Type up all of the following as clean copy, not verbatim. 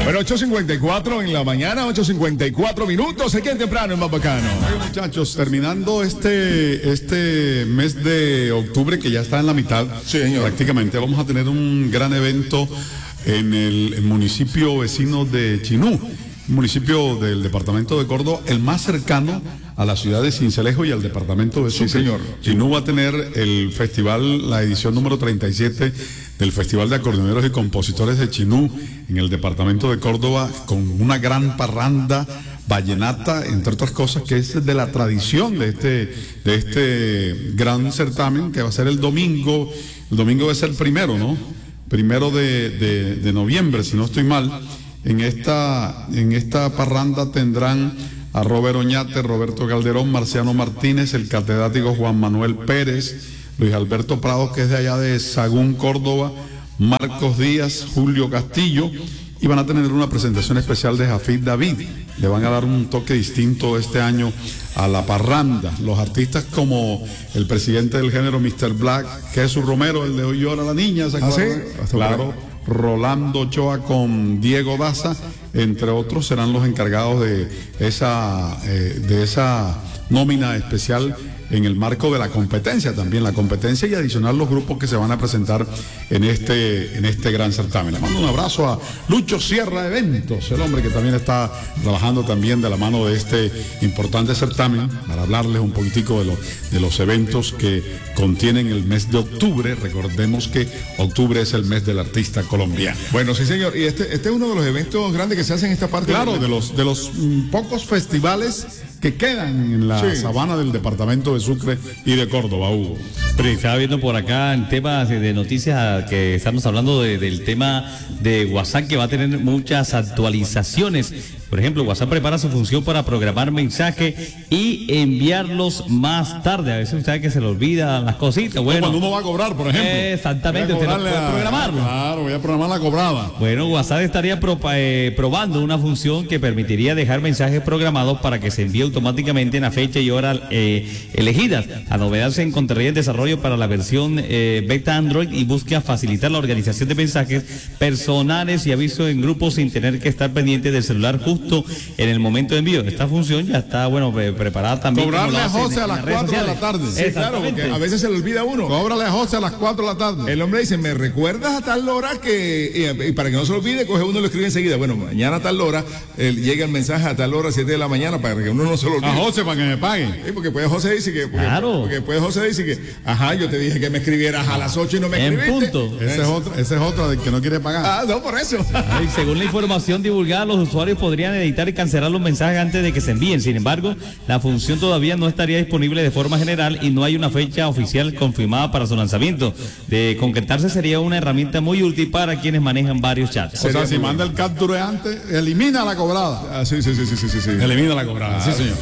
Bueno, 8:54 en la mañana, 8:54 minutos, aquí en temprano en Más Bacano. Bueno, muchachos, terminando este mes de octubre, que ya está en la mitad, sí, señor, prácticamente vamos a tener un gran evento en el municipio vecino de Chinú, municipio del departamento de Córdoba, el más cercano a la ciudad de Sincelejo y al departamento de Sucre. Sí, señor. Chinú va a tener el festival, la edición número 37 del Festival de Acordeoneros y Compositores de Chinú en el departamento de Córdoba, con una gran parranda vallenata, entre otras cosas, que es de la tradición de este gran certamen, que va a ser el domingo. El domingo va a ser el primero, ¿no? Primero de noviembre, si no estoy mal. En esta parranda tendrán a Robert Oñate, Roberto Calderón, Marciano Martínez, el catedrático Juan Manuel Pérez, Luis Alberto Prados, que es de allá de Sagún, Córdoba, Marcos Díaz, Julio Castillo, y van a tener una presentación especial de Jafid David. Le van a dar un toque distinto este año a la parranda. Los artistas como el presidente del género Mr. Black, Jesús Romero, el de Hoy Llora la Niña, ¿se acuerdan? ¿Sí? Claro. Rolando Ochoa con Diego Daza, entre otros, serán los encargados de esa nómina especial en el marco de la competencia también, la competencia y adicional los grupos que se van a presentar en este gran certamen. Le mando un abrazo a Lucho Sierra Eventos, el hombre que también está trabajando también de la mano de este importante certamen, para hablarles un poquitico de los eventos que contienen el mes de octubre. Recordemos que octubre es el mes del artista colombiano. Bueno, sí, señor, y este es uno de los eventos grandes que se hacen en esta parte. Claro, de los pocos festivales que quedan en la sabana del departamento de Sucre y de Córdoba, Hugo. Pero estaba viendo por acá en temas de noticias que estamos hablando del tema de WhatsApp, que va a tener muchas actualizaciones. Por ejemplo, WhatsApp prepara su función para programar mensajes y enviarlos más tarde. A veces usted sabe que se le olvida las cositas. Bueno, cuando uno va a cobrar, por ejemplo. Exactamente, usted no puede programarlo. Claro, voy a programar la cobrada. Bueno, WhatsApp estaría probando una función que permitiría dejar mensajes programados para que se envíe automáticamente en la fecha y hora elegidas. La novedad se encontraría en desarrollo para la versión beta Android y busca facilitar la organización de mensajes personales y avisos en grupos sin tener que estar pendiente del celular justo en el momento de envío. Esta función ya está, preparada también. Cobrarle a José a las 4 de la tarde. Sí, claro, porque a veces se le olvida a uno. Cóbrale a José a las 4 de la tarde. El hombre dice, ¿me recuerdas a tal hora que...? Y para que no se lo olvide, coge uno y lo escribe enseguida. Bueno, mañana a tal hora, llega el mensaje a tal hora, 7 de la mañana, para que uno no se lo olvide. A José para que me pague. Sí, porque pues José dice que... Claro. Porque pues José dice que, yo te dije que me escribieras a las 8 y no me escribiste. En punto. Esa es otra del que no quiere pagar. No, por eso. Según la información divulgada, los usuarios podrían editar y cancelar los mensajes antes de que se envíen. Sin embargo, la función todavía no estaría disponible de forma general y no hay una fecha oficial confirmada para su lanzamiento. De concretarse, sería una herramienta muy útil para quienes manejan varios chats. O sea, si manda el capture antes, elimina la cobrada. Sí. Elimina la cobrada, sí, señor.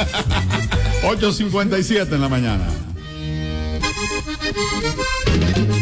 8:57 en la mañana.